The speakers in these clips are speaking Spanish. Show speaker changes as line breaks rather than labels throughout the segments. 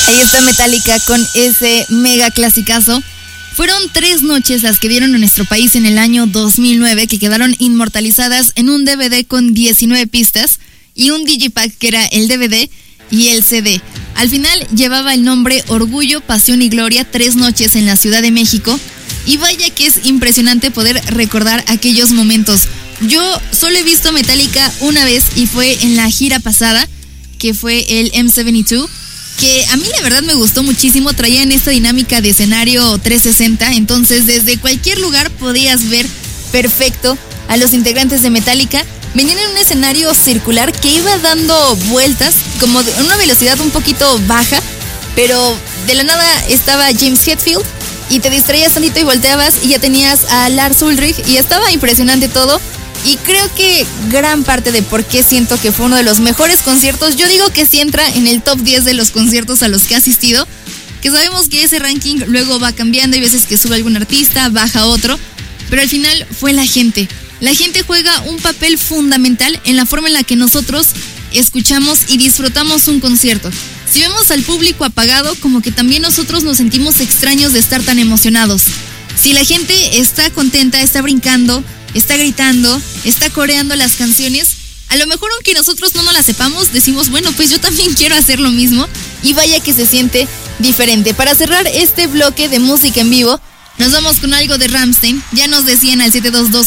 Ahí está Metallica con ese mega clasicazo. Fueron 3 noches las que dieron en nuestro país en el año 2009, que quedaron inmortalizadas en un DVD con 19 pistas y un digipack que era el DVD y el CD. Al final llevaba el nombre Orgullo, Pasión y Gloria, 3 noches en la Ciudad de México. Y vaya que es impresionante poder recordar aquellos momentos. Yo solo he visto Metallica una vez y fue en la gira pasada, que fue el M72, que a mí la verdad me gustó muchísimo. Traían esta dinámica de escenario 360, entonces desde cualquier lugar podías ver perfecto a los integrantes de Metallica. Venían en un escenario circular que iba dando vueltas como a una velocidad un poquito baja, pero de la nada estaba James Hetfield y te distraías tantito y volteabas y ya tenías a Lars Ulrich y estaba impresionante todo. Y creo que gran parte de por qué siento que fue uno de los mejores conciertos, yo digo que sí entra en el top 10 de los conciertos a los que he asistido, que sabemos que ese ranking luego va cambiando, hay veces que sube algún artista, baja otro, pero al final fue la gente. La gente juega un papel fundamental en la forma en la que nosotros escuchamos y disfrutamos un concierto. Si vemos al público apagado, como que también nosotros nos sentimos extraños de estar tan emocionados. Si la gente está contenta, está brincando, está gritando, está coreando las canciones, a lo mejor aunque nosotros no nos las sepamos, decimos, bueno, pues yo también quiero hacer lo mismo, y vaya que se siente diferente. Para cerrar este bloque de música en vivo, nos vamos con algo de Rammstein. Ya nos decían al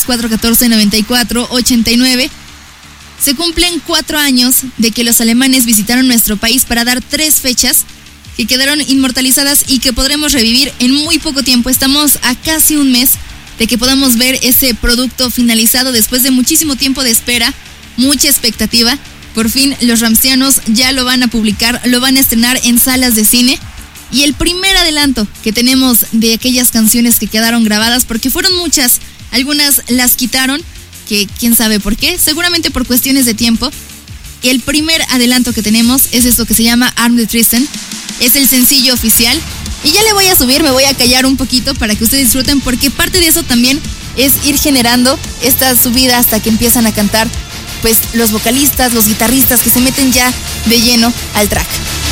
722-414-9489. Se cumplen 4 años de que los alemanes visitaron nuestro país para dar 3 fechas que quedaron inmortalizadas y que podremos revivir en muy poco tiempo. Estamos a casi un mes de que podamos ver ese producto finalizado después de muchísimo tiempo de espera, mucha expectativa. Por fin los rammsteinianos ya lo van a publicar, lo van a estrenar en salas de cine. Y el primer adelanto que tenemos de aquellas canciones que quedaron grabadas, porque fueron muchas, algunas las quitaron, que quién sabe por qué, seguramente por cuestiones de tiempo. El primer adelanto que tenemos es esto que se llama Arm de Tristan, es el sencillo oficial. Y ya le voy a subir, me voy a callar un poquito para que ustedes disfruten, porque parte de eso también es ir generando esta subida hasta que empiezan a cantar pues los vocalistas, los guitarristas que se meten ya de lleno al track.